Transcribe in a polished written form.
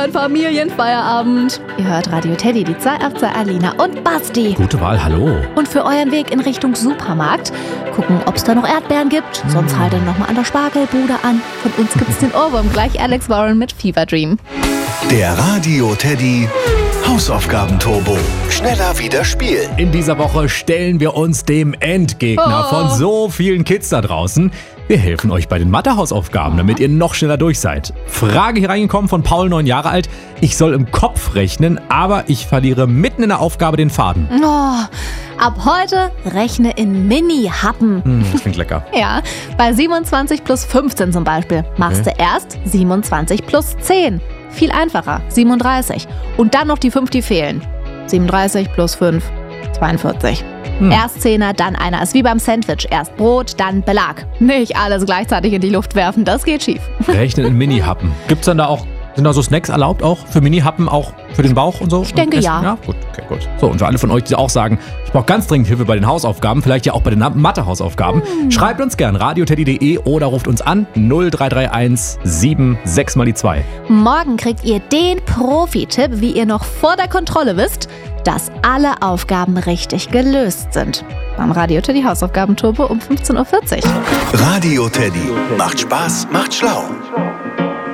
neuen Familienfeierabend. Ihr hört Radio Teddy, die 2 auf 2 Alina und Basti. Gute Wahl, hallo. Und für euren Weg in Richtung Supermarkt gucken, ob es da noch Erdbeeren gibt. Sonst haltet noch mal an der Spargelbude an. Von uns gibt's den Ohrwurm, gleich Alex Warren mit Fever Dream. Der Radio Teddy Hausaufgaben-Turbo. Schneller wieder spielen. In dieser Woche stellen wir uns dem Endgegner von so vielen Kids da draußen. Wir helfen euch bei den Mathe-Hausaufgaben, damit ihr noch schneller durch seid. Frage hier reingekommen von Paul, 9 Jahre alt. Ich soll im Kopf rechnen, aber ich verliere mitten in der Aufgabe den Faden. Ab heute rechne in Mini-Happen. Das klingt lecker. Ja, bei 27 plus 15 zum Beispiel machst du erst 27 plus 10. Viel einfacher, 37. Und dann noch die 5, die fehlen. 37 plus 5, 42. Erst Zehner, dann einer. Ist wie beim Sandwich. Erst Brot, dann Belag. Nicht alles gleichzeitig in die Luft werfen, das geht schief. Rechnen in Mini-Happen. Gibt's dann da auch, sind da so Snacks erlaubt auch für Mini-Happen, auch für den Bauch und so? Ich denke ja. Ja, gut, okay, gut. So, und für alle von euch, die auch sagen, ich brauche ganz dringend Hilfe bei den Hausaufgaben, vielleicht ja auch bei den Mathe-Hausaufgaben, schreibt uns gern radioteddy.de oder ruft uns an 0331 76 mal die 2. Morgen kriegt ihr den Profi-Tipp, wie ihr noch vor der Kontrolle wisst, dass alle Aufgaben richtig gelöst sind. Beim Radio Teddy Hausaufgaben-Turbo um 15.40 Uhr. Radio Teddy macht Spaß, macht schlau.